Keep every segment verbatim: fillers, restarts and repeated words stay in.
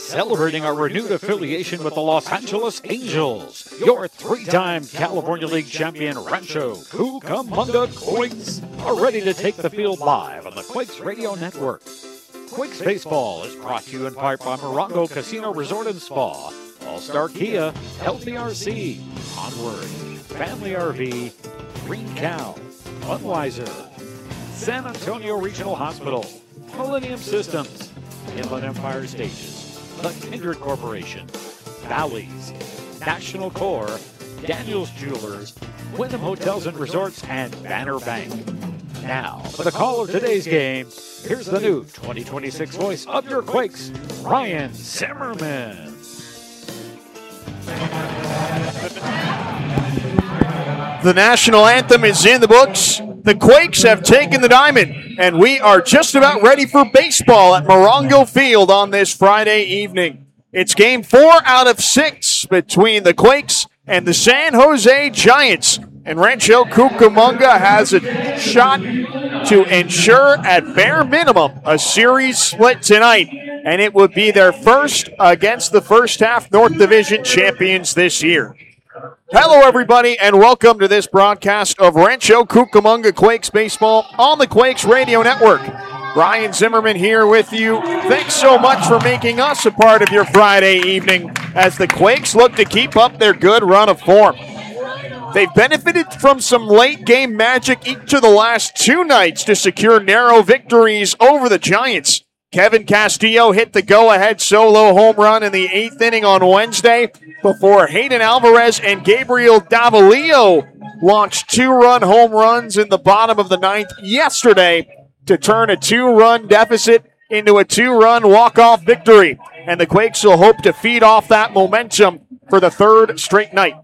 celebrating our renewed affiliation with the Los Angeles Angels. Your three-time California League champion Rancho Cucamonga Quakes are ready to take the field live on the Quakes Radio Network. Quakes Baseball is brought to you in part by Morongo Casino Resort and Spa, All-Star Kia, Healthy R C, Onward, Family R V, Green Cow, Budweiser, San Antonio Regional Hospital, Millennium Systems, Inland Empire Stages, The Kindred Corporation, Bally's, National Corps, Daniels Jewelers, Wyndham Hotels and Resorts, and Banner Bank. Now, for the call of today's game, here's the new twenty twenty-six voice of your Quakes, Ryan Zimmerman. The national anthem is in the books. The Quakes have taken the diamond, and we are just about ready for baseball at Morongo Field on this Friday evening. It's game four out of six between the Quakes and the San Jose Giants, and Rancho Cucamonga has a shot to ensure, at bare minimum, a series split tonight, and it would be their first against the first half North Division champions this year. Hello, everybody, and welcome to this broadcast of Rancho Cucamonga Quakes Baseball on the Quakes Radio Network. Ryan Zimmerman here with you. Thanks so much for making us a part of your Friday evening as the Quakes look to keep up their good run of form. They've benefited from some late-game magic each of the last two nights to secure narrow victories over the Giants. Kevin Castillo hit the go-ahead solo home run in the eighth inning on Wednesday before Hayden Alvarez and Gabriel Davalillo launched two-run home runs in the bottom of the ninth yesterday to turn a two-run deficit into a two-run walk-off victory. And the Quakes will hope to feed off that momentum for the third straight night.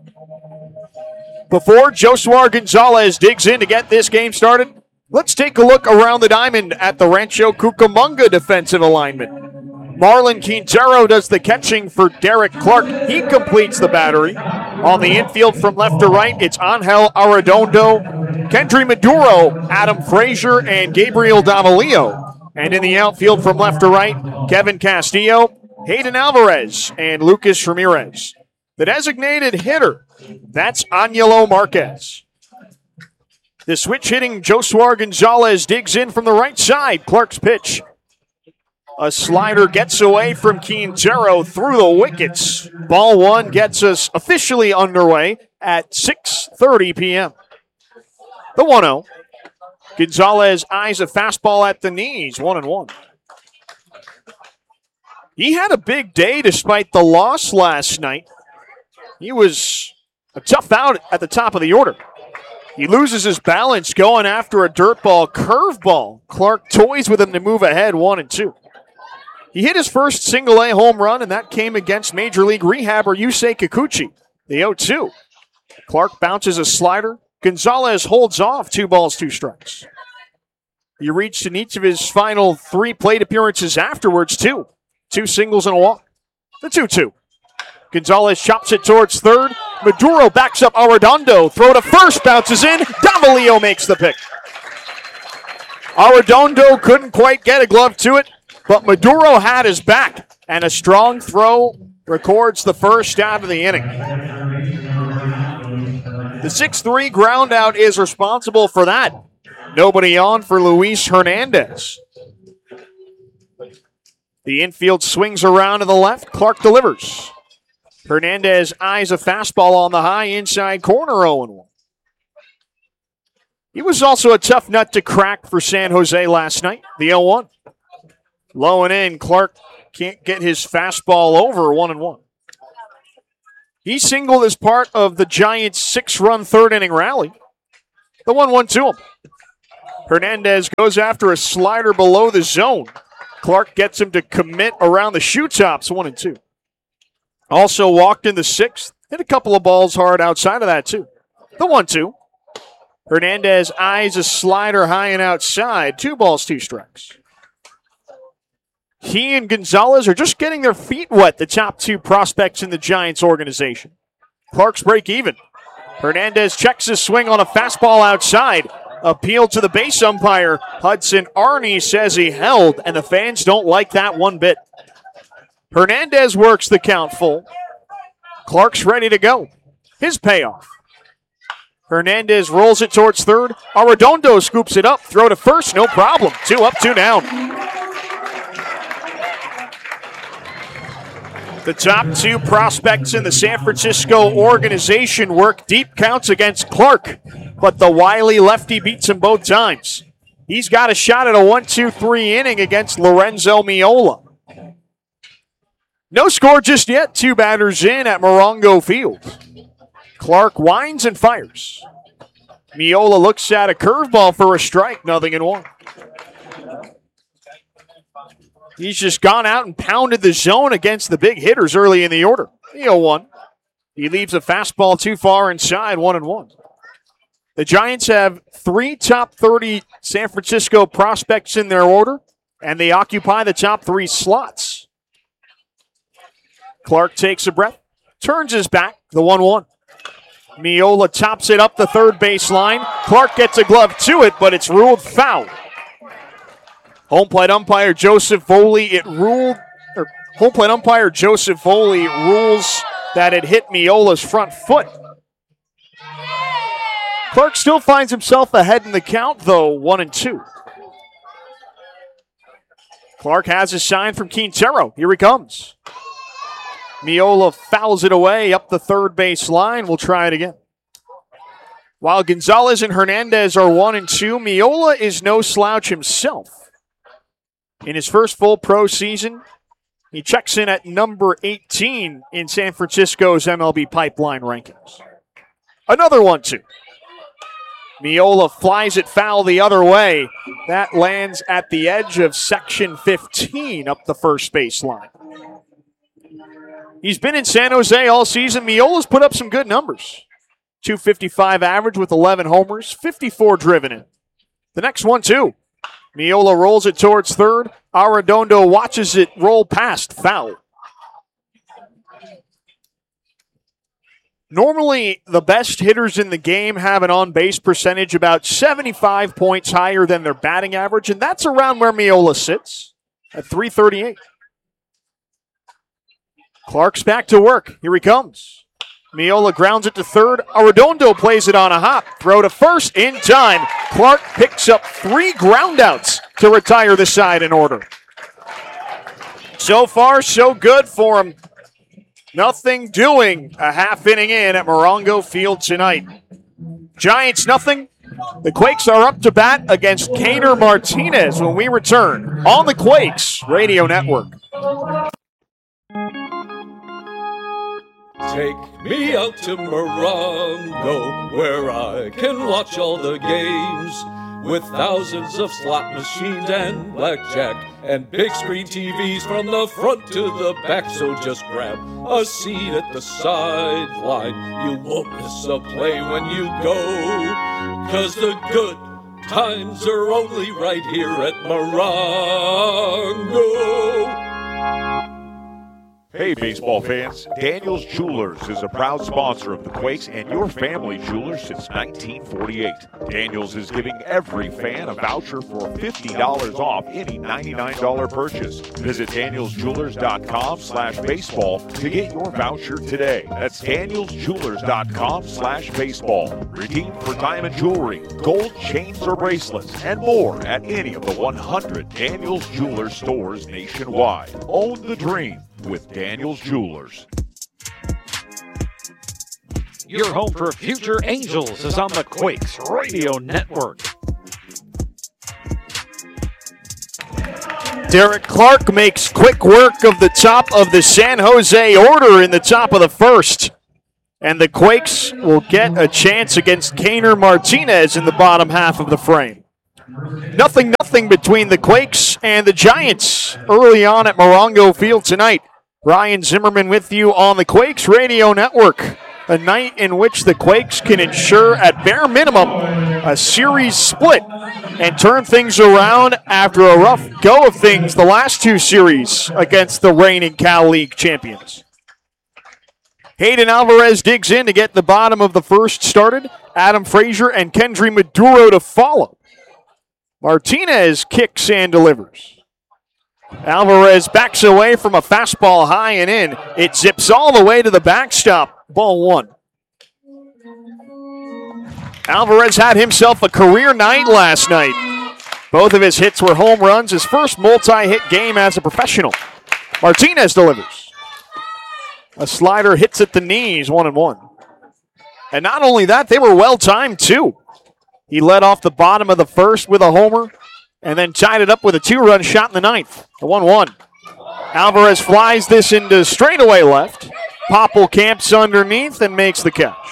Before Josuar Gonzalez digs in to get this game started, let's take a look around the diamond at the Rancho Cucamonga defensive alignment. Marlon Quintero does the catching for Derek Clark. He completes the battery. On the infield from left to right, it's Angel Arredondo, Kendry Maduro, Adam Frazier, and Gabriel Davalillo. And in the outfield from left to right, Kevin Castillo, Hayden Alvarez, and Lucas Ramirez. The designated hitter, that's Angelo Marquez. The switch-hitting Josuar Gonzalez digs in from the right side. Clark's pitch. A slider gets away from Quintero through the wickets. Ball one gets us officially underway at six thirty p.m. The one oh. Gonzalez eyes a fastball at the knees, one and one. He had a big day despite the loss last night. He was a tough out at the top of the order. He loses his balance going after a dirt ball curveball. Clark toys with him to move ahead one and two. He hit his first single-A home run, and that came against Major League rehabber Yusei Kikuchi, the oh two. Clark bounces a slider. Gonzalez holds off two balls, two strikes. He reached in each of his final three plate appearances afterwards, too. Two singles and a walk. The two two. Gonzalez chops it towards third. Maduro backs up Arredondo. Throw to first, bounces in. Davalillo makes the pick. Arredondo couldn't quite get a glove to it, but Maduro had his back, and a strong throw records the first out of the inning. The six three ground out is responsible for that. Nobody on for Luis Hernandez. The infield swings around to the left. Clark delivers. Hernandez eyes a fastball on the high inside corner, oh one. He was also a tough nut to crack for San Jose last night, the oh one. Low and in, Clark can't get his fastball over, one and one. He singled as part of the Giants' six-run third-inning rally. The one one to him. Hernandez goes after a slider below the zone. Clark gets him to commit around the shoe tops, one and two. Also walked in the sixth. Hit a couple of balls hard outside of that, too. The one two. Hernandez eyes a slider high and outside. Two balls, two strikes. He and Gonzalez are just getting their feet wet, the top two prospects in the Giants organization. Clark's break even. Hernandez checks his swing on a fastball outside. Appeal to the base umpire. Hudson Arney says he held, and the fans don't like that one bit. Hernandez works the count full. Clark's ready to go. His payoff. Hernandez rolls it towards third. Arredondo scoops it up. Throw to first, no problem. Two up, two down. The top two prospects in the San Francisco organization work deep counts against Clark, but the wily lefty beats him both times. He's got a shot at a one two three inning against Lorenzo Miola. No score just yet. Two batters in at Morongo Field. Clark winds and fires. Miola looks at a curveball for a strike, nothing in one. He's just gone out and pounded the zone against the big hitters early in the order. The oh one. He leaves a fastball too far inside, one and one. The Giants have three top thirty San Francisco prospects in their order, and they occupy the top three slots. Clark takes a breath, turns his back, the one one. Miola tops it up the third base line. Clark gets a glove to it, but it's ruled foul. Home plate umpire Joseph Foley, it ruled, or home plate umpire Joseph Foley rules that it hit Miola's front foot. Clark still finds himself ahead in the count, though, one and two. Clark has a sign from Quintero. Here he comes. Miola fouls it away up the third base line. We'll try it again. While Gonzalez and Hernandez are one and two, Miola is no slouch himself. In his first full pro season, he checks in at number eighteen in San Francisco's M L B pipeline rankings. Another one two. Miola flies it foul the other way. That lands at the edge of section fifteen up the first base line. He's been in San Jose all season. Miola's put up some good numbers. two fifty-five average with eleven homers, fifty-four driven in. The next one, too. Miola rolls it towards third. Arredondo watches it roll past. Foul. Normally, the best hitters in the game have an on-base percentage about seventy-five points higher than their batting average, and that's around where Miola sits at three thirty-eight. Clark's back to work. Here he comes. Miola grounds it to third. Arredondo plays it on a hop. Throw to first in time. Clark picks up three groundouts to retire the side in order. So far, so good for him. Nothing doing a half inning in at Morongo Field tonight. Giants nothing. The Quakes are up to bat against Kaner Martinez when we return on the Quakes Radio Network. Take me out to Morongo, where I can watch all the games, with thousands of slot machines and blackjack, and big screen T Vs from the front to the back. So just grab a seat at the sideline. You won't miss a play when you go, 'cause the good times are only right here at Morongo. Hey, baseball fans. Daniels Jewelers is a proud sponsor of the Quakes and your family jewelers since nineteen forty-eight. Daniels is giving every fan a voucher for fifty dollars off any ninety-nine dollars purchase. Visit danielsjewelers.com slash baseball to get your voucher today. That's danielsjewelers.com slash baseball. Redeem for diamond jewelry, gold chains or bracelets, and more at any of the one hundred Daniels Jewelers stores nationwide. Own the dream with Daniels Jewelers. Your home for future Angels is on the Quakes Radio Network. Derek Clark makes quick work of the top of the San Jose order in the top of the first. And the Quakes will get a chance against Kaner Martinez in the bottom half of the frame. Nothing, nothing between the Quakes and the Giants early on at Morongo Field tonight. Ryan Zimmerman with you on the Quakes Radio Network. A night in which the Quakes can ensure, at bare minimum, a series split and turn things around after a rough go of things the last two series against the reigning Cal League champions. Hayden Alvarez digs in to get the bottom of the first started. Adam Frazier and Kendry Maduro to follow. Martinez kicks and delivers. Alvarez backs away from a fastball high and in. It zips all the way to the backstop. Ball one. Alvarez had himself a career night last night. Both of his hits were home runs, his first multi-hit game as a professional. Martinez delivers. A slider hits at the knees, one and one. And not only that, they were well-timed too. He led off the bottom of the first with a homer and then tied it up with a two-run shot in the ninth. The one one. Alvarez flies this into straightaway left. Popple camps underneath and makes the catch.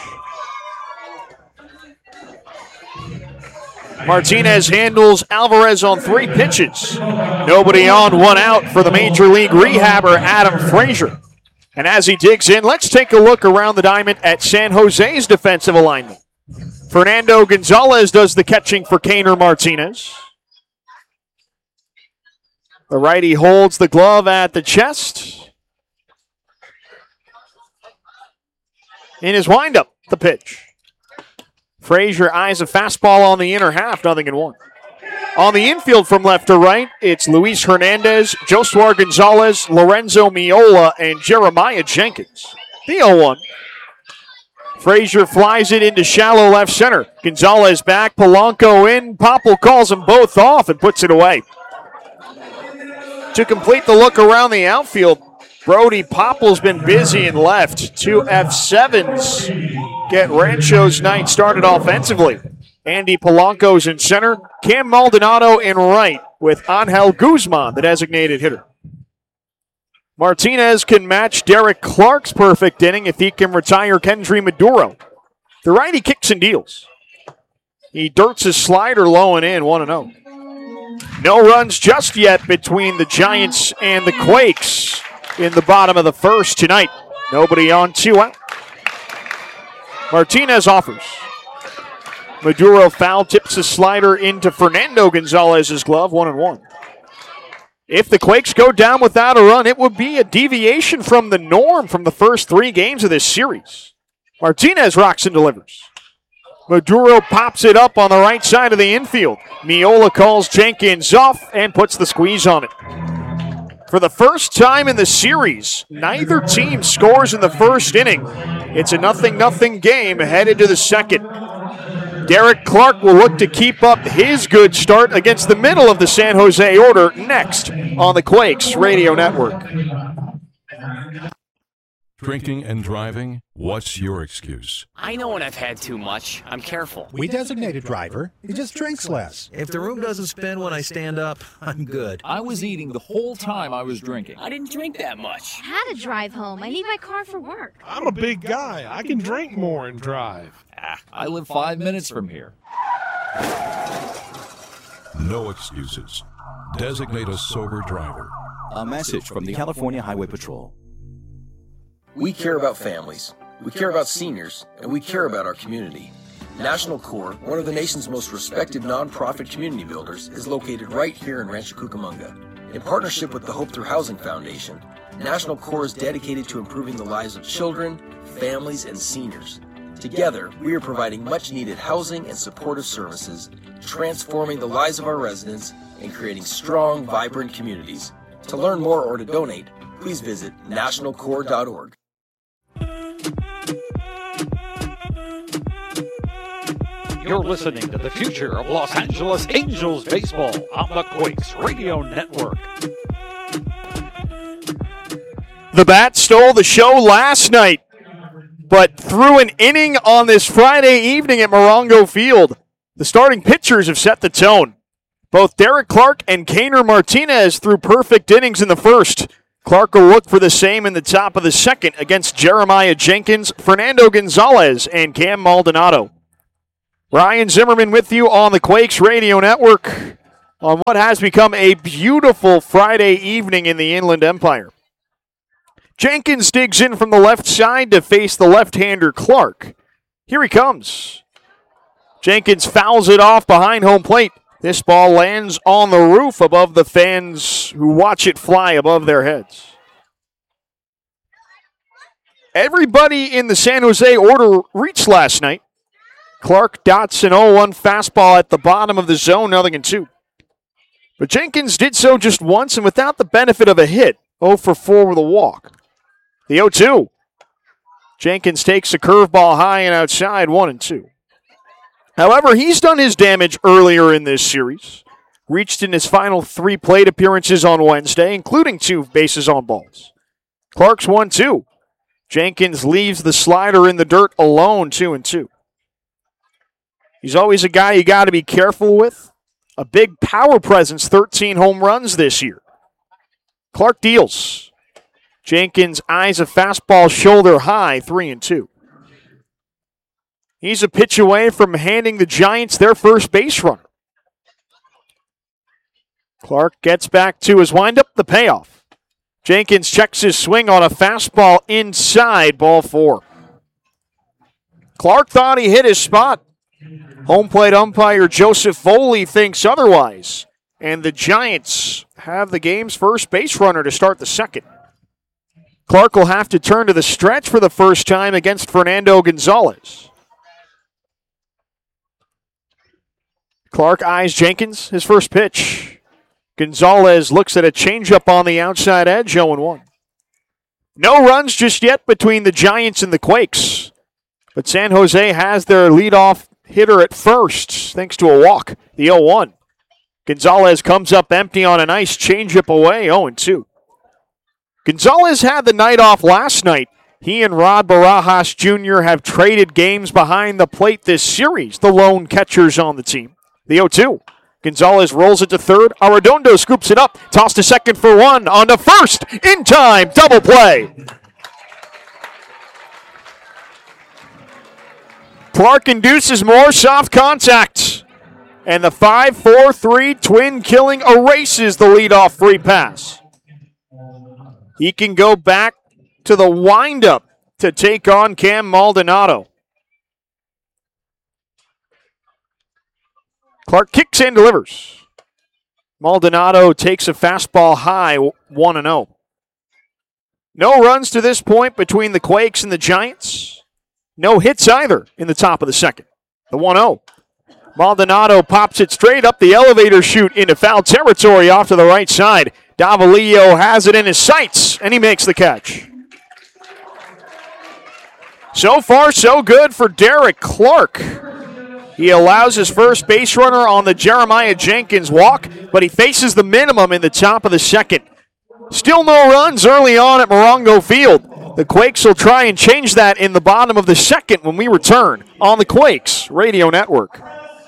Martinez handles Alvarez on three pitches. Nobody on, one out for the Major League rehabber, Adam Frazier. And as he digs in, let's take a look around the diamond at San Jose's defensive alignment. Fernando Gonzalez does the catching for Kaner Martinez. The righty holds the glove at the chest. In his windup, the pitch. Frazier eyes a fastball on the inner half, nothing in one. On the infield from left to right, it's Luis Hernandez, Josuar Gonzalez, Lorenzo Miola, and Jeremiah Jenkins. The oh one. Frazier flies it into shallow left center. Gonzalez back, Polanco in. Popple calls them both off and puts it away. To complete the look around the outfield, Brody Popple's been busy in left. Two F sevens get Rancho's night started offensively. Andy Polanco's in center. Cam Maldonado in right with Angel Guzman, the designated hitter. Martinez can match Derek Clark's perfect inning if he can retire Kendry Maduro. The righty kicks and deals. He dirts his slider low and in, one and oh. No runs just yet between the Giants and the Quakes in the bottom of the first tonight. Nobody on, two out. Martinez offers. Maduro foul tips a slider into Fernando Gonzalez's glove, one and one. If the Quakes go down without a run, it would be a deviation from the norm from the first three games of this series. Martinez rocks and delivers. Maduro pops it up on the right side of the infield. Miola calls Jenkins off and puts the squeeze on it. For the first time in the series, neither team scores in the first inning. It's a nothing-nothing game headed to the second. Derek Clark will look to keep up his good start against the middle of the San Jose order next on the Quakes Radio Network. Drinking and driving, what's your excuse? I know when I've had too much. I'm careful. We designate a driver. He just drinks less. If the room doesn't spin when I stand up, I'm good. I was eating the whole time I was drinking. I didn't drink that much. I had to drive home. I need my car for work. I'm a big guy. I can drink more and drive. Ah, I live five minutes from here. No excuses. Designate a sober driver. A message from the California Highway Patrol. We care about families, we care about seniors, and we care about our community. National Core, one of the nation's most respected nonprofit community builders, is located right here in Rancho Cucamonga. In partnership with the Hope Through Housing Foundation, National Core is dedicated to improving the lives of children, families, and seniors. Together, we are providing much-needed housing and supportive services, transforming the lives of our residents, and creating strong, vibrant communities. To learn more or to donate, please visit national core dot org. You're listening to the future of Los Angeles Angels baseball on the Quakes Radio Network. The bat stole the show last night, but through an inning on this Friday evening at Morongo Field, the starting pitchers have set the tone. Both Derek Clark and Kaner Martinez threw perfect innings in the first. Clark will look for the same in the top of the second against Jeremiah Jenkins, Fernando Gonzalez, and Cam Maldonado. Ryan Zimmerman with you on the Quakes Radio Network on what has become a beautiful Friday evening in the Inland Empire. Jenkins digs in from the left side to face the left-hander Clark. Here he comes. Jenkins fouls it off behind home plate. This ball lands on the roof above the fans who watch it fly above their heads. Everybody in the San Jose order reached last night. Clark dots an oh one fastball at the bottom of the zone, nothing in two. But Jenkins did so just once and without the benefit of a hit. oh for four with a walk. The oh two. Jenkins takes a curveball high and outside, one and two. However, he's done his damage earlier in this series. Reached in his final three plate appearances on Wednesday, including two bases on balls. Clark's one two. Jenkins leaves the slider in the dirt alone, two and two. He's always a guy you got to be careful with. A big power presence, thirteen home runs this year. Clark deals. Jenkins eyes a fastball shoulder high, three and two. He's a pitch away from handing the Giants their first base runner. Clark gets back to his windup, the payoff. Jenkins checks his swing on a fastball inside, ball four. Clark thought he hit his spot. Home plate umpire Joseph Foley thinks otherwise. And the Giants have the game's first base runner to start the second. Clark will have to turn to the stretch for the first time against Fernando Gonzalez. Clark eyes Jenkins, his first pitch. Gonzalez looks at a changeup on the outside edge, oh and one. No runs just yet between the Giants and the Quakes. But San Jose has their leadoff hitter at first, thanks to a walk, the oh one. Gonzalez comes up empty on a nice changeup away, oh and two. Gonzalez had the night off last night. He and Rod Barajas Junior have traded games behind the plate this series, the lone catchers on the team. The oh two. Gonzalez rolls it to third. Arredondo scoops it up. Toss to second for one. On to first. In time. Double play. Clark induces more soft contact. And the five four three twin killing erases the leadoff free pass. He can go back to the windup to take on Cam Maldonado. Clark kicks and delivers. Maldonado takes a fastball high, one and oh. No runs to this point between the Quakes and the Giants. No hits either in the top of the second. The one oh. Maldonado pops it straight up the elevator chute into foul territory off to the right side. Davalillo has it in his sights, and he makes the catch. So far, so good for Derek Clark. He allows his first base runner on the Jeremiah Jenkins walk, but he faces the minimum in the top of the second. Still no runs early on at Morongo Field. The Quakes will try and change that in the bottom of the second when we return on the Quakes Radio Network.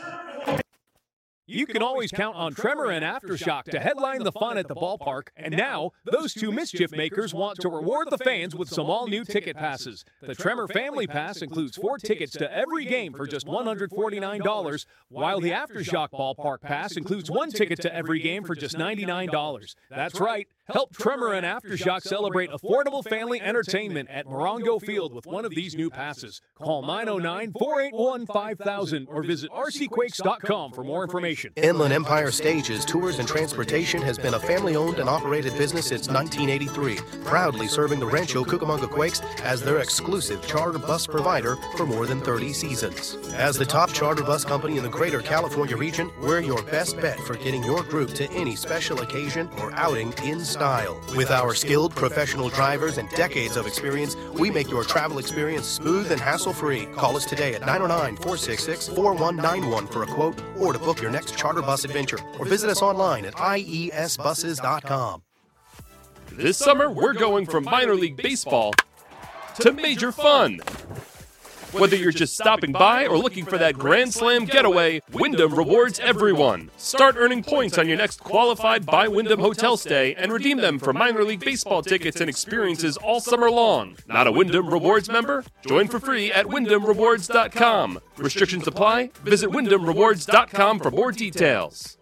You can always count on Tremor and Aftershock to headline the fun at the ballpark, and now those two mischief makers want to reward the fans with some all-new ticket passes. The Tremor Family Pass includes four tickets to every game for just one hundred forty-nine dollars, while the Aftershock Ballpark Pass includes one ticket to every game for just ninety-nine dollars. That's right. Help Tremor and Aftershock celebrate affordable family entertainment at Morongo Field with one of these new passes. Call nine oh nine, four eight one, five thousand or visit r c quakes dot com for more information. Inland Empire Stages Tours and Transportation has been a family-owned and operated business since nineteen eighty-three, proudly serving the Rancho Cucamonga Quakes as their exclusive charter bus provider for more than thirty seasons. As the top charter bus company in the greater California region, we're your best bet for getting your group to any special occasion or outing in style. With our skilled professional drivers and decades of experience, we make your travel experience smooth and hassle-free. Call us today at nine oh nine, four six six, four one nine one for a quote or to book your next charter bus adventure, or visit us online at i e s buses dot com. This summer, we're going from minor league baseball to major fun. Whether you're just stopping by or looking for that Grand Slam getaway, Wyndham rewards everyone. Start earning points on your next qualified by Wyndham hotel stay and redeem them for minor league baseball tickets and experiences all summer long. Not a Wyndham Rewards member? Join for free at wyndham rewards dot com. Restrictions apply. Visit wyndham rewards dot com for more details.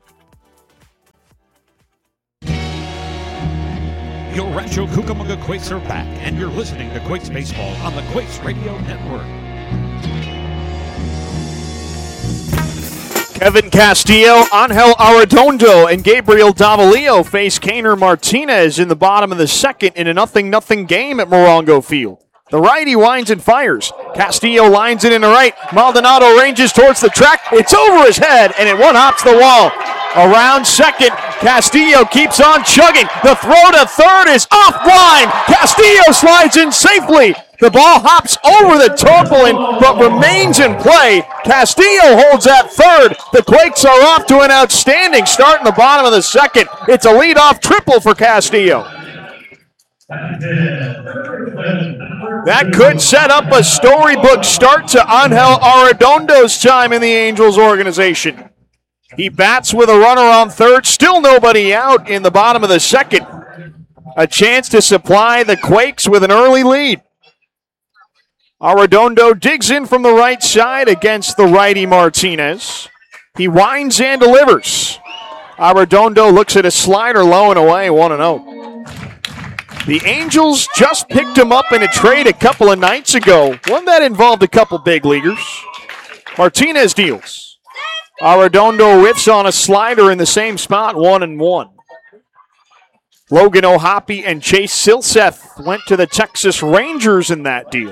Your Rancho Cucamonga Quakes are back, and you're listening to Quakes Baseball on the Quakes Radio Network. Kevin Castillo, Angel Arredondo, and Gabriel Davalillo face Kaner Martinez in the bottom of the second in a nothing nothing game at Morongo Field. The righty winds and fires. Castillo lines it in the right. Maldonado ranges towards the track. It's over his head, and it one-hops the wall. Around second, Castillo keeps on chugging. The throw to third is offline. Castillo slides in safely. The ball hops over the tarpaulin, but remains in play. Castillo holds at third. The Quakes are off to an outstanding start in the bottom of the second. It's a leadoff triple for Castillo. That could set up a storybook start to Angel Arredondo's time in the Angels organization. He bats with a runner on third, still nobody out in the bottom of the second. A chance to supply the Quakes with an early lead. Arredondo digs in from the right side against the righty Martinez. He winds and delivers. Arredondo looks at a slider low and away, one and oh. The Angels just picked him up in a trade a couple of nights ago, one that involved a couple big leaguers. Martinez deals. Arredondo whiffs on a slider in the same spot, one and one. Logan O'Hoppe and Chase Silseth went to the Texas Rangers in that deal.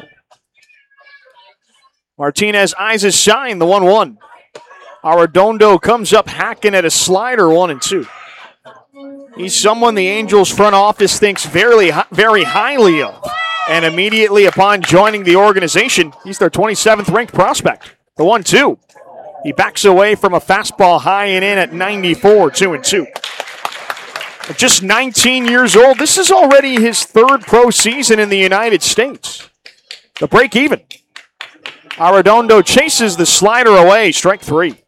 Martinez eyes his shine, the one one. Arredondo comes up hacking at a slider, one and two. He's someone the Angels front office thinks very, very highly of. And immediately upon joining the organization, he's their twenty-seventh ranked prospect. The one two. He backs away from a fastball high and in at ninety-four, two and two. At just nineteen years old, this is already his third pro season in the United States. The break even. Arredondo chases the slider away, strike three.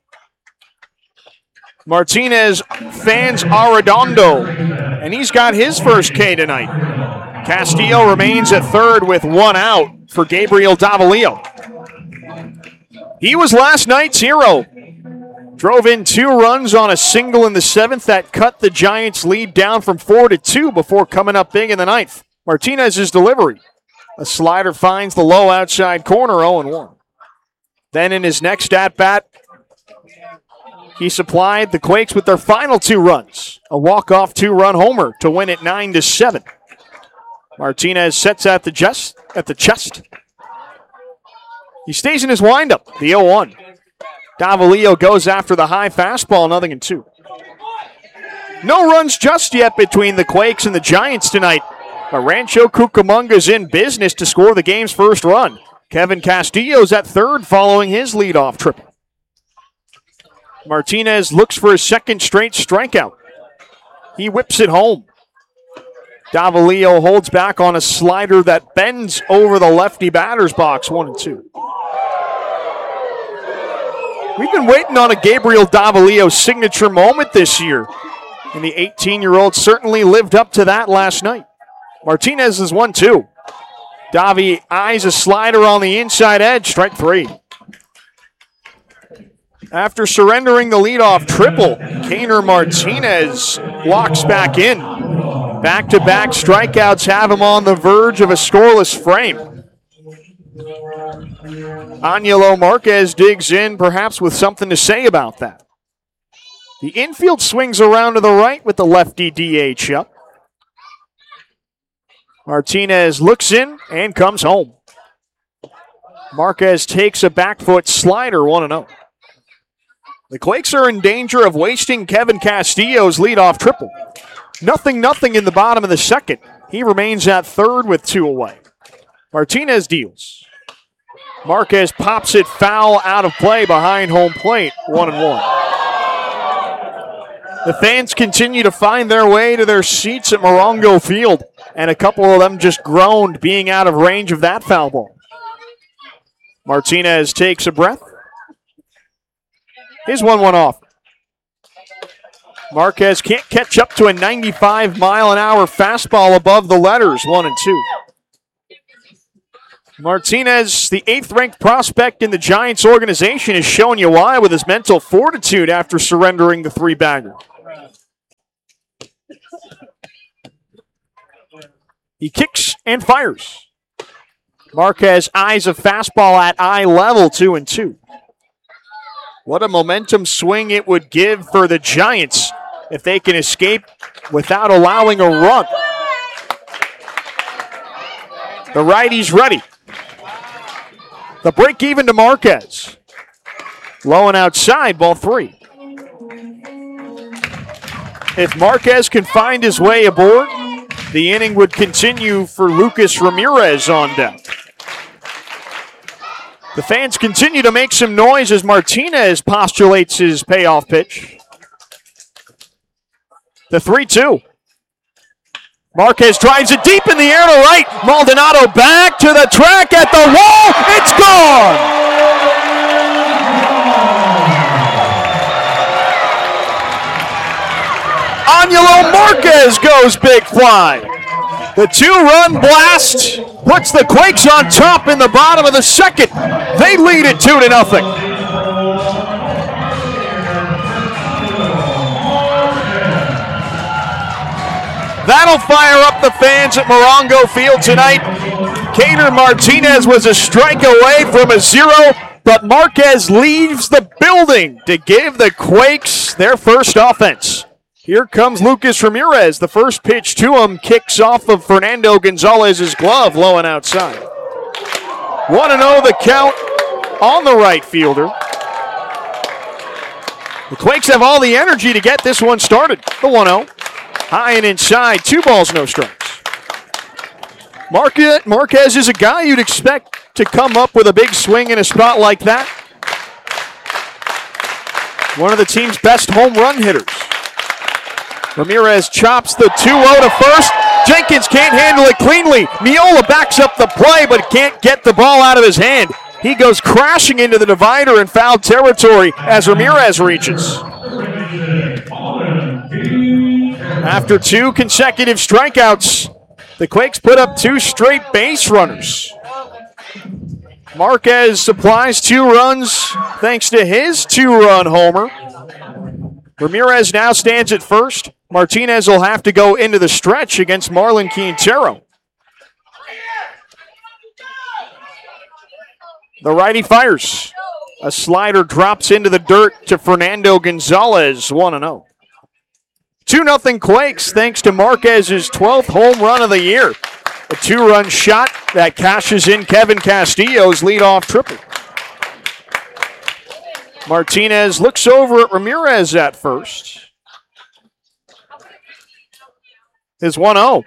Martinez fans Arredondo, and he's got his first K tonight. Castillo remains at third with one out for Gabriel Davalillo. He was last night's hero. Drove in two runs on a single in the seventh that cut the Giants' lead down from four to two before coming up big in the ninth. Martinez's delivery. A slider finds the low outside corner, oh and one. Then in his next at-bat, he supplied the Quakes with their final two runs. A walk-off two-run homer to win it nine to seven. Martinez sets at the chest. At the chest. He stays in his windup. The oh one. Davalillo goes after the high fastball, nothing in two. No runs just yet between the Quakes and the Giants tonight. But Rancho Cucamonga's in business to score the game's first run. Kevin Castillo's at third following his leadoff triple. Martinez looks for his second straight strikeout. He whips it home. Davalillo holds back on a slider that bends over the lefty batter's box, one and two. We've been waiting on a Gabriel Davalillo signature moment this year, and the eighteen-year-old certainly lived up to that last night. Martinez is one two. Davi eyes a slider on the inside edge, strike three. After surrendering the leadoff triple, Kaner Martinez walks back in. Back-to-back strikeouts have him on the verge of a scoreless frame. Angelo Marquez digs in, perhaps with something to say about that. The infield swings around to the right with the lefty D H up. Martinez looks in and comes home. Marquez takes a back foot slider, one and oh. The Quakes are in danger of wasting Kevin Castillo's leadoff triple. Nothing, nothing in the bottom of the second. He remains at third with two away. Martinez deals. Marquez pops it foul out of play behind home plate, one and one. The fans continue to find their way to their seats at Morongo Field, and a couple of them just groaned being out of range of that foul ball. Martinez takes a breath. His one one off. Marquez can't catch up to a ninety-five mile an hour fastball above the letters, one and two. Martinez, the eighth ranked prospect in the Giants organization, is showing you why with his mental fortitude after surrendering the three bagger. He kicks and fires. Marquez eyes a fastball at eye level, two and two. What a momentum swing it would give for the Giants if they can escape without allowing a run. The righty's ready. The break even to Marquez. Low and outside, ball three. If Marquez can find his way aboard, the inning would continue for Lucas Ramirez on deck. The fans continue to make some noise as Martinez postulates his payoff pitch. The three two. Marquez drives it deep in the air to right. Maldonado back to the track at the wall. It's gone! Anuelo Marquez goes big fly. The two-run blast puts the Quakes on top in the bottom of the second. They lead it two to nothing. That'll fire up the fans at Morongo Field tonight. Kader Martinez was a strike away from a zero, but Marquez leaves the building to give the Quakes their first offense. Here comes Lucas Ramirez. The first pitch to him kicks off of Fernando Gonzalez's glove, low and outside. one and oh the count on the right fielder. The Quakes have all the energy to get this one started. The one oh. High and inside, two balls, no strikes. Marquez, Marquez is a guy you'd expect to come up with a big swing in a spot like that. One of the team's best home run hitters. Ramirez chops the two oh to first. Jenkins can't handle it cleanly. Miola backs up the play, but can't get the ball out of his hand. He goes crashing into the divider in foul territory as Ramirez reaches. After two consecutive strikeouts, the Quakes put up two straight base runners. Marquez supplies two runs thanks to his two-run homer. Ramirez now stands at first. Martinez will have to go into the stretch against Marlon Quintero. The righty fires. A slider drops into the dirt to Fernando Gonzalez, one and oh. two nothing Quakes thanks to Marquez's twelfth home run of the year. A two-run shot that cashes in Kevin Castillo's leadoff triple. Martinez looks over at Ramirez at first. His one oh.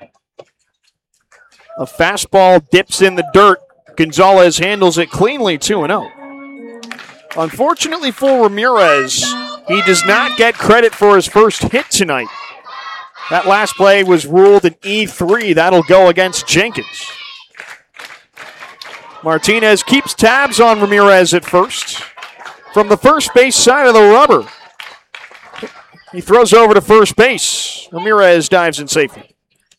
A fastball dips in the dirt. Gonzalez handles it cleanly, two and oh. Unfortunately for Ramirez, he does not get credit for his first hit tonight. That last play was ruled an E three. That'll go against Jenkins. Martinez keeps tabs on Ramirez at first. From the first base side of the rubber, he throws over to first base. Ramirez dives in safely.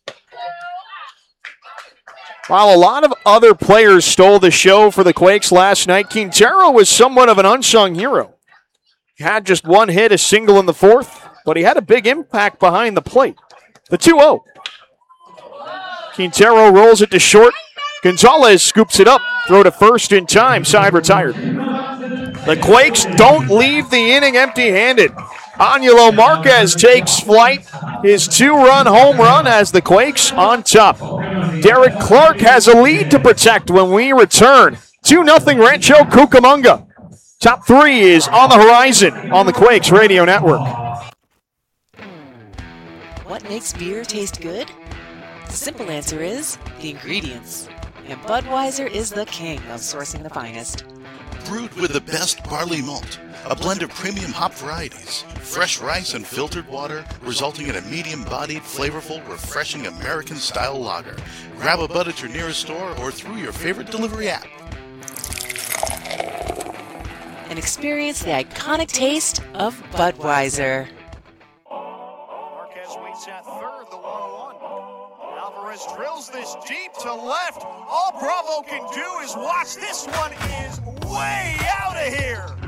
While a lot of other players stole the show for the Quakes last night, Quintero was somewhat of an unsung hero. He had just one hit, a single in the fourth, but he had a big impact behind the plate. The two oh. Quintero rolls it to short. Gonzalez scoops it up. Throw to first in time. Side retired. The Quakes don't leave the inning empty-handed. Anuelo Marquez takes flight. His two-run home run has the Quakes on top. Derek Clark has a lead to protect when we return. two nothing Rancho Cucamonga. Top three is on the horizon on the Quakes Radio Network. What makes beer taste good? The simple answer is the ingredients. And Budweiser is the king of sourcing the finest. Brewed with the best barley malt, a blend of premium hop varieties, fresh rice and filtered water, resulting in a medium-bodied, flavorful, refreshing American-style lager. Grab a Bud at your nearest store or through your favorite delivery app. And experience the iconic taste of Budweiser. Marquez waits at third, the one oh one. Alvarez drills this deep to left. All Bravo can do is watch. This one is way out of here.